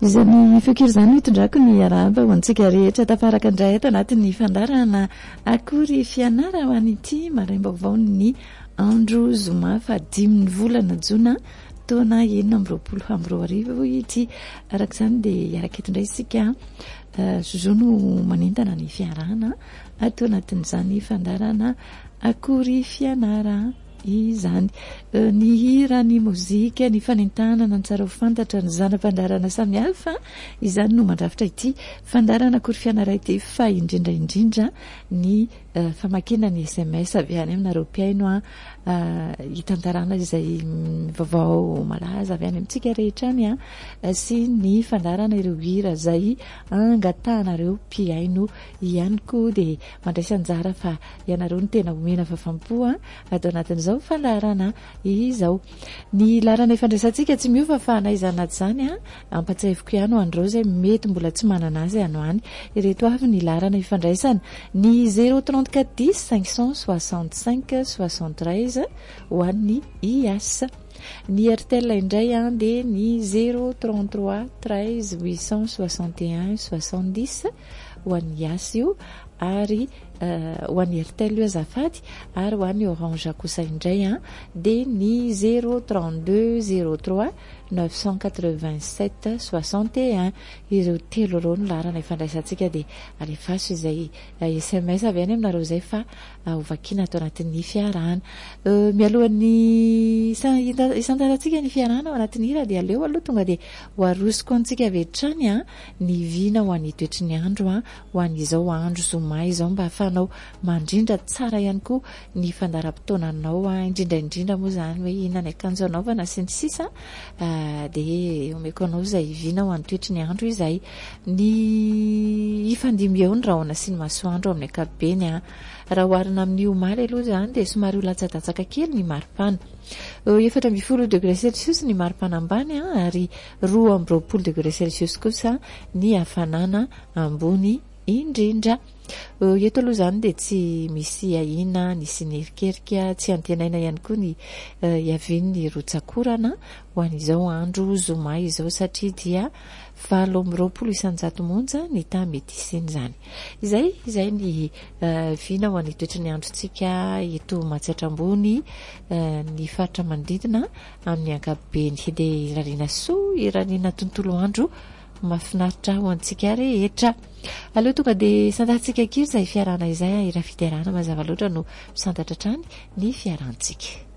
Izany feokiry izany hitondrako ny arahaba ho antsika rehetra tafaraka indray eto anatin'ny fandarana akory fianara ho an'ity maraim-baovao ny andro zoma fa 5 volana jona taona 2024 ity. Araka izany dia iaraka eto indray isika zozono manentana ny fiarana ato anatin'izany fandarana akory fianara izany. Ny hira, ny mozika, ny fanentanana ny tsara ho fantatra ny zanam-pandarana samihafa izany no mandrafitra ity fandarana akory fianara ity, fa indrindra ny famakina ny SMS avy any aminareo mpiaino hitantarana izay vaovao malaza avy any amintsika rehetra any sy ny fandarana ireo hira izay angatanareo mpiaino ihany koa dia mandraisa anjara fa ianareo ny tena omena fafampo atao anatin'izao fandarana izao. Ny larana ifandraisantsika tsy miova fa naizana izany ampatsahiviko ihany ho an'ireo izay mety mbola tsy manana azy ano any. Ireto avy ny larana ifandraisana: ny 034 10 565 73 ho an'ny IAS. Ny RTL indray dia ny 033 13 861 70 ho an'ny IAS io, ary ho an'ny RTL io azafady, ary ho an'ny Orange kosa indray dia ny 032 03 987 61. Ireo telo reo ny larana ifandraisantsika dia alefaso izay SMS avy any aminareo izay fa hovakiana atao anatin'ny fiarana. Mialohan'ny isantarantsika ny fiarana ao anatin'ny hira dia aleo aloha tonga dia ho arosiko antsika avy hatrany ny vina ho an'ny toetry ny andro ho an'izao andro zoma izao, mba ahafahanao mandrindra tsara ihany koa ny fandaram-potoananao indrindra moa izany hoe inona ny akanjo anaovana sy ny sisa dia omeko anao izay vina ho an'ny toetry ny andro izay. Ny ifandimy eo ny rahona sy ny masoandro amin'ny ankapobeny raha oharina amin'ny omaly aloha izany dia somary ho latsa-datsaka kely ny maripana, 4 degré celsius ny maripana ambany ary 20 degré celsius kosa ny hafanana ambony indrindra. Eto aloha izany dia tsy misy ahina ny sinerikerika, tsy antenaina ihany koa ny iavin'ny rotsakorana ho an'izao andro zoma izao, satria dia 20 isanjato monja ny tamety isiny izany. Izay ny vina ho an'ny toetry ny androntsika eto Matsiatrambony, ny faritra manodidina amin'ny ankapobeny. Dia irariana tontolo andro mahafinaritra ho antsika rehetra. Aleo tonga dia santatsika kely izay fiarana izay ira fiterana mazava loatra no santatra trany ny fiarantsika.